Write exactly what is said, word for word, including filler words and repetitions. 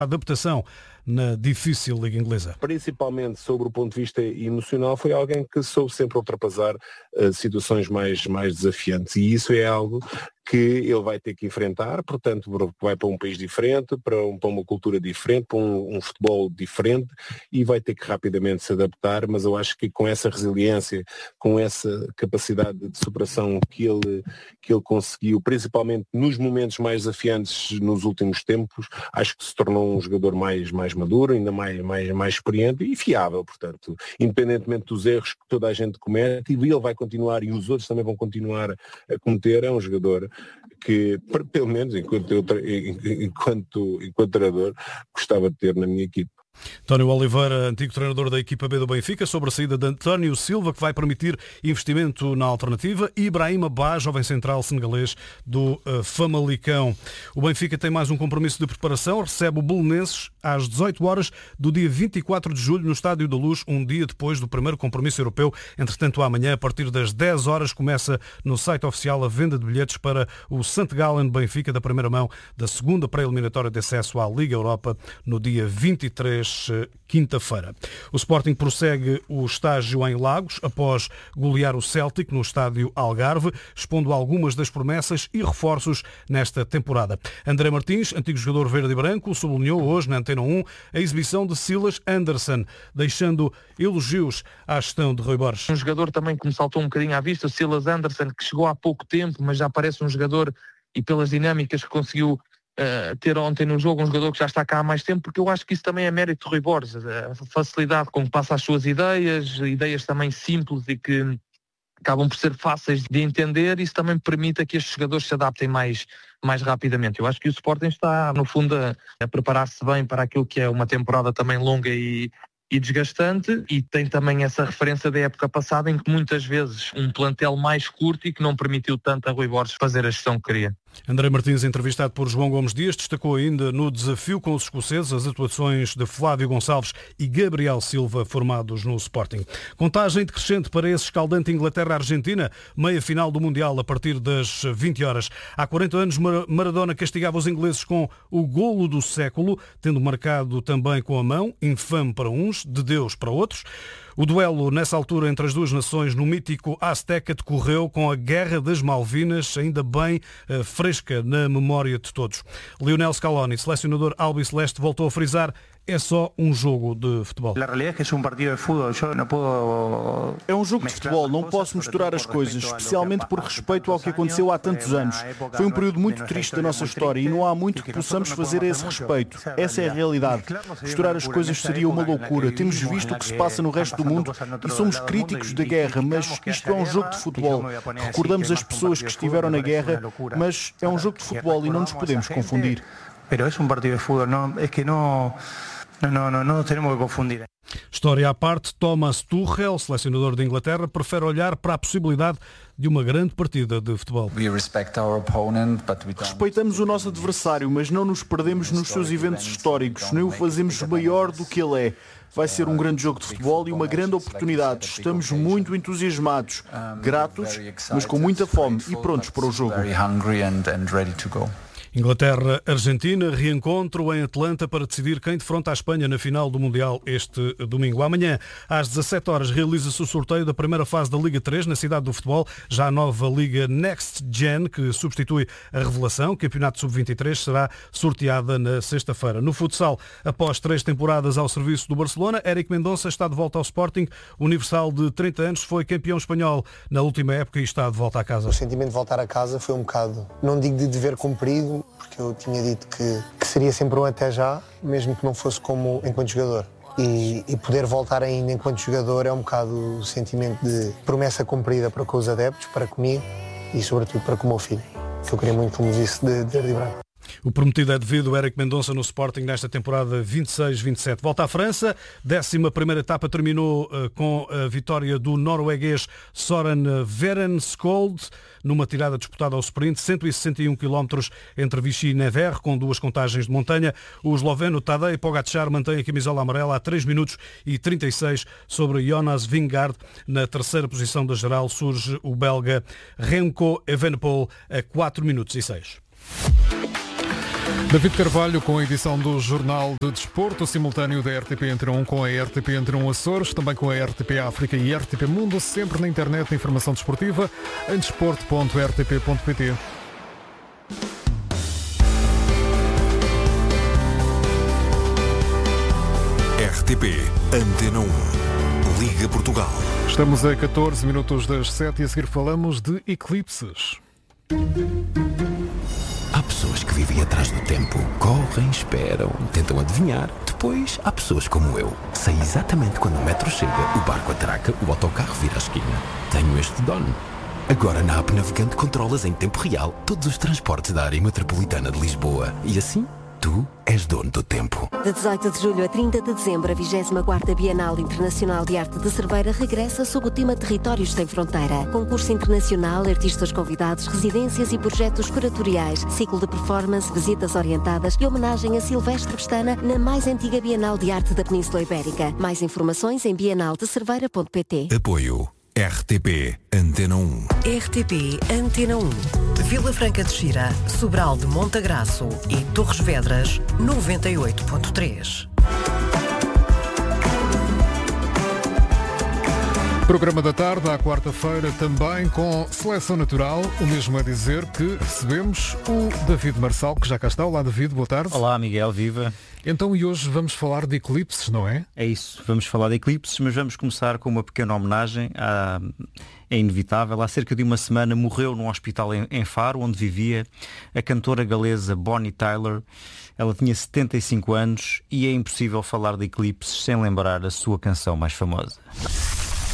adaptação na difícil Liga Inglesa. Principalmente sobre o ponto de vista emocional, foi alguém que soube sempre ultrapassar uh, situações mais, mais desafiantes, e isso é algo que ele vai ter que enfrentar, portanto vai para um país diferente, para, um, para uma cultura diferente, para um, um futebol diferente, e vai ter que rapidamente se adaptar, mas eu acho que com essa resiliência, com essa capacidade de superação que ele, que ele conseguiu, principalmente nos momentos mais desafiantes nos últimos tempos, acho que se tornou um jogador mais, mais maduro, ainda mais, mais, mais experiente e fiável, portanto, independentemente dos erros que toda a gente comete, e ele vai continuar, e os outros também vão continuar a cometer, é um jogador que, pelo menos enquanto, eu, enquanto, enquanto treinador, gostava de ter na minha equipe. António Oliveira, antigo treinador da equipa B do Benfica, sobre a saída de António Silva, que vai permitir investimento na alternativa, e Ibrahima Ba, jovem central senegalês do uh, Famalicão. O Benfica tem mais um compromisso de preparação, recebe o Belenenses às dezoito horas do dia vinte e quatro de julho no Estádio da Luz, um dia depois do primeiro compromisso europeu. Entretanto, amanhã, a partir das dez horas, começa no site oficial a venda de bilhetes para o Sant Gallen Benfica, da primeira mão da segunda pré-eliminatória de acesso à Liga Europa, no dia vinte e três, quinta-feira. O Sporting prossegue o estágio em Lagos após golear o Celtic no estádio Algarve, expondo algumas das promessas e reforços nesta temporada. André Martins, antigo jogador verde e branco, sublinhou hoje na Antena um a exibição de Silas Anderson, deixando elogios à gestão de Rui Borges. Um jogador também que me saltou um bocadinho à vista, o Silas Anderson, que chegou há pouco tempo, mas já parece um jogador, e pelas dinâmicas que conseguiu Uh, ter ontem no jogo, um jogador que já está cá há mais tempo, porque eu acho que isso também é mérito de Rui Borges, a facilidade com que passa as suas ideias, ideias também simples e que acabam por ser fáceis de entender, e isso também permite que estes jogadores se adaptem mais, mais rapidamente. Eu acho que o Sporting está, no fundo, a, a preparar-se bem para aquilo que é uma temporada também longa e, e desgastante, e tem também essa referência da época passada, em que muitas vezes um plantel mais curto e que não permitiu tanto a Rui Borges fazer a gestão que queria. André Martins, entrevistado por João Gomes Dias, destacou ainda no desafio com os escoceses as atuações de Flávio Gonçalves e Gabriel Silva, formados no Sporting. Contagem decrescente para esse escaldante Inglaterra-Argentina, meia final do Mundial a partir das vinte horas. Há quarenta anos Maradona castigava os ingleses com o golo do século, tendo marcado também com a mão, infame para uns, de Deus para outros. O duelo, nessa altura, entre as duas nações no mítico Azteca decorreu com a Guerra das Malvinas, ainda bem uh, fresca na memória de todos. Lionel Scaloni, selecionador albiceleste, voltou a frisar: é só um jogo de futebol. É um jogo de futebol, não posso misturar as coisas, especialmente por respeito ao que aconteceu há tantos anos. Foi um período muito triste da nossa história e não há muito que possamos fazer a esse respeito. Essa é a realidade. Misturar as coisas seria uma loucura. Temos visto o que se passa no resto do mundo e somos críticos da guerra, mas isto é um jogo de futebol. Recordamos as pessoas que estiveram na guerra, mas é um jogo de futebol e não nos podemos confundir. Mas é um partido de futebol, não é que não Não, não, não temos que confundir. História à parte, Thomas Tuchel, selecionador da Inglaterra, prefere olhar para a possibilidade de uma grande partida de futebol. Respeitamos o nosso adversário, mas não nos perdemos nos seus eventos históricos, nem o fazemos maior do que ele é. Vai ser um grande jogo de futebol e uma grande oportunidade. Estamos muito entusiasmados, gratos, mas com muita fome e prontos para o jogo. Inglaterra-Argentina, reencontro em Atlanta para decidir quem defronta a Espanha na final do Mundial este domingo. Amanhã, às dezassete horas, realiza-se o sorteio da primeira fase da Liga três na cidade do futebol, já a nova Liga Next Gen, que substitui a Revelação. O Campeonato sub vinte e três será sorteada na sexta-feira. No futsal, após três temporadas ao serviço do Barcelona, Éric Mendonça está de volta ao Sporting. O universal de trinta anos foi campeão espanhol na última época e está de volta a casa. O sentimento de voltar a casa foi um bocado, não digo de dever cumprido, porque eu tinha dito que, que seria sempre um até já, mesmo que não fosse como enquanto jogador. E, e poder voltar ainda enquanto jogador é um bocado o sentimento de promessa cumprida para com os adeptos, para comigo e sobretudo para com o meu filho, que eu queria muito, como disse, de, de verde e branco. O prometido é devido, Éric Mendonça no Sporting nesta temporada vinte e seis vinte e sete. Volta à França, décima primeira etapa terminou uh, com a vitória do norueguês Soren Verenskold, numa tirada disputada ao sprint, cento e sessenta e um quilómetros entre Vichy e Nevers, com duas contagens de montanha. O esloveno Tadej Pogačar mantém a camisola amarela a três minutos e trinta e seis sobre Jonas Vingegaard. Na terceira posição da geral surge o belga Remco Evenepoel a quatro minutos e seis. David Carvalho com a edição do Jornal de Desporto, simultâneo da R T P Antena um com a R T P Antena um Açores, também com a R T P África e R T P Mundo, sempre na internet, informação desportiva em desporto ponto r t p ponto p t. R T P Antena um, Liga Portugal. Estamos a catorze minutos das sete e a seguir falamos de eclipses. Há pessoas que vivem atrás do tempo, correm, esperam, tentam adivinhar. Depois há pessoas como eu. Sei exatamente quando o metro chega, o barco atraca, o autocarro vira a esquina. Tenho este dono. Agora na app Navegante controlas em tempo real todos os transportes da área metropolitana de Lisboa. E assim, tu és dono do tempo. De dezoito de julho a trinta de dezembro, a vigésima quarta Bienal Internacional de Arte de Cerveira regressa sob o tema Territórios Sem Fronteira. Concurso internacional, artistas convidados, residências e projetos curatoriais, ciclo de performance, visitas orientadas e homenagem a Silvestre Pestana na mais antiga Bienal de Arte da Península Ibérica. Mais informações em bienal de cerveira ponto p t. Apoio R T P Antena um. R T P Antena um. Vila Franca de Xira, Sobral de Montagraço e Torres Vedras, noventa e oito ponto três. Programa da tarde, à quarta-feira, também com Seleção Natural. O mesmo a dizer que recebemos o David Marçal, que já cá está. Olá, David, boa tarde. Olá, Miguel, viva. Então, e hoje vamos falar de eclipses, não é? É isso, vamos falar de eclipses, mas vamos começar com uma pequena homenagem. À... É inevitável. Há cerca de uma semana morreu num hospital em Faro, onde vivia a cantora galesa Bonnie Tyler. Ela tinha setenta e cinco anos e é impossível falar de eclipses sem lembrar a sua canção mais famosa.